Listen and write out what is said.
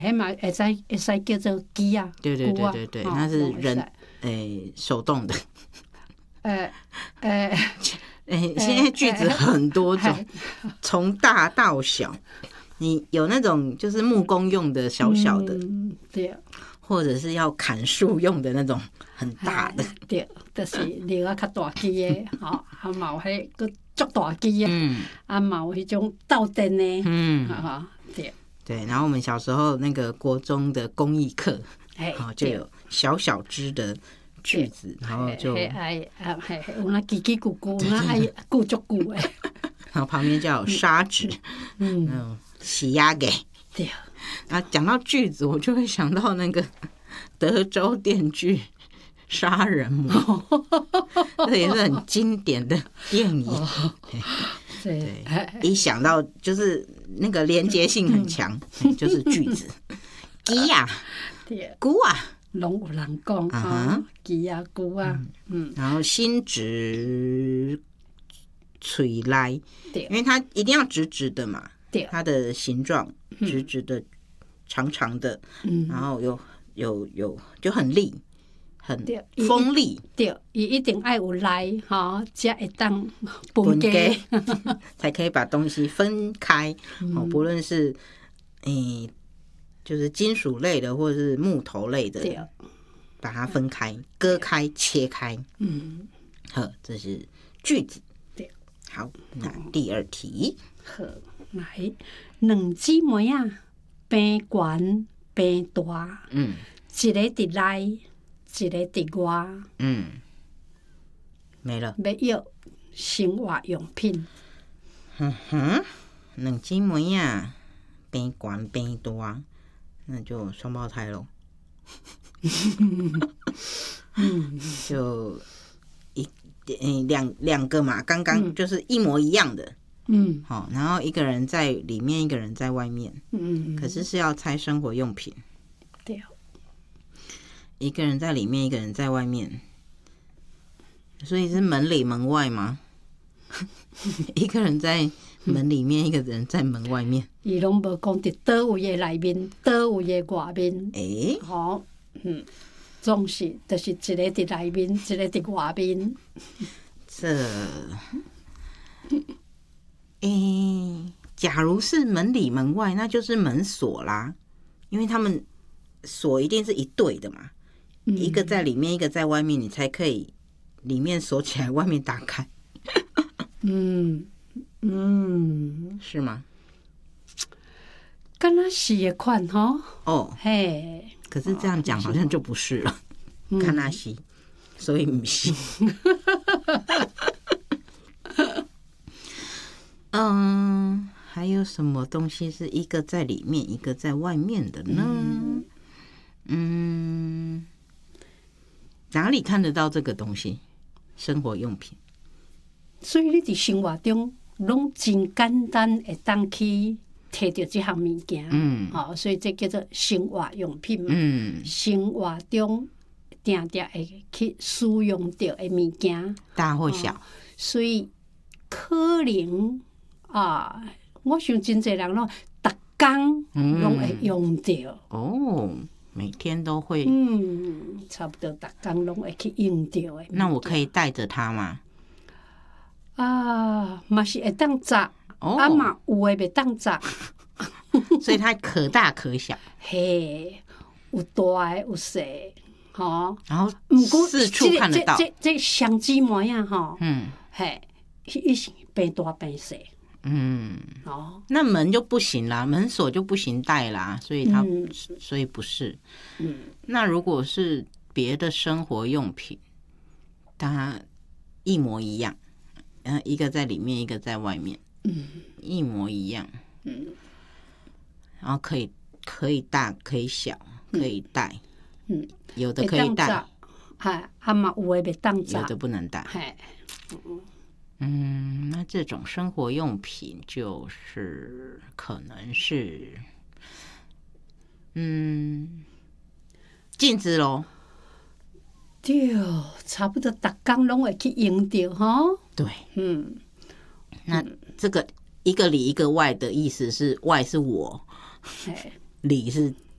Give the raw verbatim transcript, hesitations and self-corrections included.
迄嘛会使会使叫做机啊， 对对对对对，那是人诶手动的。 呃呃， 诶，现在锯子很多种，从大到小，你有那种就是木工用的小小的， 嗯，对， 或者是要砍树用的那种很大的， 对，就是另外较大机的，吼，啊嘛有迄个足大机的， 嗯， 啊嘛有迄种斗阵的， 嗯， 哈，对。 对，然后我们小时候那个国中的工艺课，好就有小小只的锯子，然后就哎啊，嘿，有那叽叽咕咕，那爱咕足咕诶， 然后旁边就有砂纸，嗯，洗压给。 对。 啊，讲到锯子，我就会想到那个德州电锯杀人魔，这也是很经典的电影。对，一想到就是那个连接性很强，就是锯子。鸡呀，菇啊， 拢有人讲啊，鸡啊菇啊，嗯， 然后心直垂来，因为它一定要直直的嘛，它的形状直直的、长长的，然后有有有就很利。很锋利， 对，伊一定爱有来哈，才会当分解， 才可以把东西分开。哦，不论是诶、欸，就是金属类的，或者是木头类的，把它分开、割开、切开。嗯，好，这是锯子。 对， 好，那第二题。 好，来，两姊妹啊，边悬边大，嗯，一个伫内。一个伫外， 嗯，没了。 要用生活用品。 哼哼，两姊妹啊，边悬边大，那就双胞胎咯。嗯，就一诶两两个嘛，刚刚就是一模一样的。嗯，好，然后一个人在里面，一个人在外面。嗯，可是是要拆生活用品。 对。 一个人在里面，一个人在外面，所以是门里门外吗？一个人在门里面，一个人在门外面。 伊拢无讲伫倒位的内面，倒位的外面。 诶、欸， 好、哦，嗯，总是就是一个伫内面，一个伫外面。 这，诶、欸，假如是门里门外，那就是门锁啦，因为他们锁一定是一对的嘛。一个在里面，一个在外面，你才可以里面锁起来，外面打开。 嗯嗯， 是吗？ 敢若是的款吼。 哦，嘿，可是这样讲好像就不是了。敢若是，所以不是。嗯，还有什么东西是一个在里面，一个在外面的呢？嗯。嗯，哪里看得到这个东西？生活用品。 所以你伫生活中拢真简单会当去摕到这项物件。嗯，好、哦，所以这叫做生活用品嘛。嗯，生活中定定会去使用到的物件， 大或小。哦、 所以可能啊，我想真侪人咯，逐工拢会用到、嗯。 哦。每天都会， 嗯，差不多，逐工拢会去用到的。 那我可以带着它吗？ 啊，嘛是会当摘，哦、啊嘛有诶袂当摘， 所以它可大可小。 嘿，有大诶，有小，吼。 然后四处看得到。 这这这双姊妹啊，吼，嗯，嘿，伊是变大变小。 嗯，哦，那门就不行啦，门锁就不行带啦，所以它、嗯、所以不是。嗯，那如果是别的生活用品，它一模一样，然后一个在里面，一个在外面，嗯，一模一样，嗯，然后可以可以大可以小，可以带，嗯，有的可以带， 哎，啊嘛有的袂当带， 有的不能带，哎，嗯。嗯，那这种生活用品就是可能是，嗯，镜子咯。 对，差不多逐工拢会去用到哈。 对，嗯，那这个一个里一个外的意思是外是我，里是